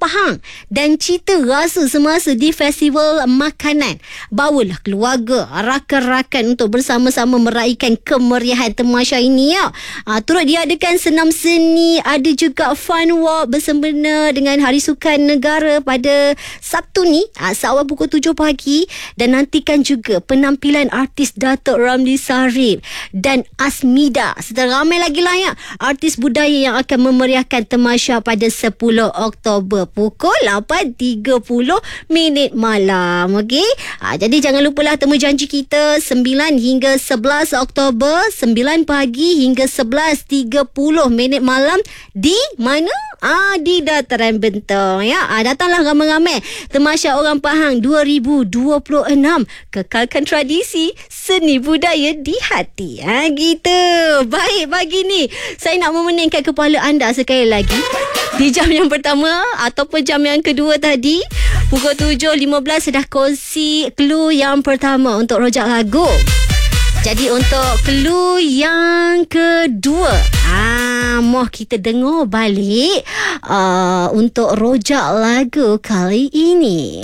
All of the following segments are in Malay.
Pahang dan cita rasa semasa di festival makanan. Bawalah keluarga, rakan-rakan untuk bersama-sama meraihkan kemeriahan tamasya ini ya. Turut diadakan senam seni, ada juga fun walk bersempena dengan Hari Sukan Negara pada Sabtu ni seawal pukul 7 pagi, dan nantikan juga penampilan artis Datuk Ramli Sarip dan Asmida serta ramai lagi lah ya artis budaya yang akan memeriahkan tamasya pada 10 Oktober pukul 8.30 malam. Okey. Jadi jangan lupalah temu janji kita 9 hingga 11 Oktober 9 pagi hingga 11.30 malam di mana? Di Dataran Bentong ya. Datanglah ramai-ramai. Tamasya Orang Pahang 2026. Kekalkan tradisi seni budaya di hati. Gitu. Baik, pagi ni saya nak memeningkan kepala anda sekali lagi di jam yang pertama ataupun jam yang kedua tadi. Pukul 7.15 dah kongsi clue yang pertama untuk rojak lagu. Jadi untuk clue yang kedua, moh kita dengar balik untuk rojak lagu kali ini.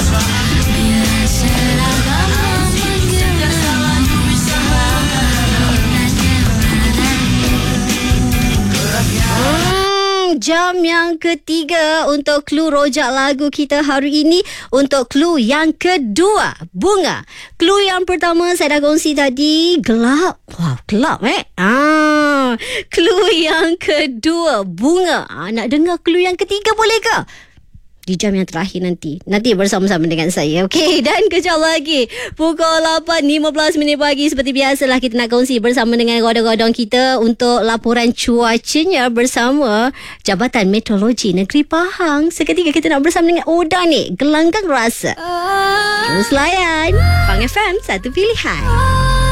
Jam yang ketiga untuk clue rojak lagu kita hari ini. Untuk clue yang kedua, bunga. Clue yang pertama saya dah kongsi tadi, gelap. Wow, gelap Clue yang kedua, bunga. Nak dengar clue yang ketiga boleh ke? Di jam yang terakhir nanti bersama-sama dengan saya. Okey, dan kejap lagi pukul 8.15 pagi seperti biasalah kita nak kongsi bersama dengan godong-godong kita untuk laporan cuacanya bersama Jabatan Meteorologi Negeri Pahang. Seketika kita nak bersama dengan Oda ni, gelanggang rasa. Terus layan Pang FM, satu pilihan.